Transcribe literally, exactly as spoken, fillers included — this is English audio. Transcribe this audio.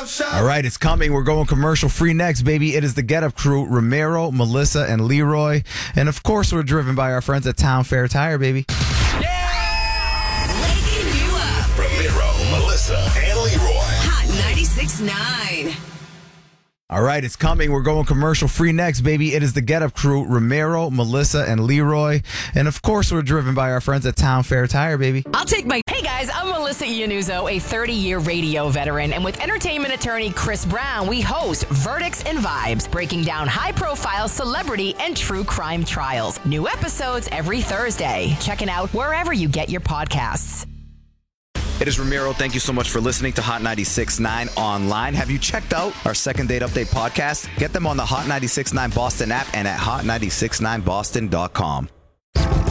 All right, it's coming. We're going commercial free next, baby. It is the Get Up Crew, Ramiro, Melissa, and Leroy. And of course, we're driven by our friends at Town Fair Tire, baby. Yeah! Waking you up. Ramiro, Melissa, and Leroy. Hot ninety-six point nine. All right, it's coming. We're going commercial free next, baby. It is the Get Up Crew, Ramiro, Melissa, and Leroy. And of course, we're driven by our friends at Town Fair Tire, baby. I'll take my... Hey guys, I'm Melissa Iannuzzo, a thirty-year radio veteran. And with entertainment attorney Chris Brown, we host Verdicts and Vibes, breaking down high-profile celebrity and true crime trials. New episodes every Thursday. Check it out wherever you get your podcasts. It is Ramiro. Thank you so much for listening to Hot ninety-six point nine online. Have you checked out our Second Date Update podcast? Get them on the Hot ninety-six point nine Boston app and at hot nine six nine boston dot com.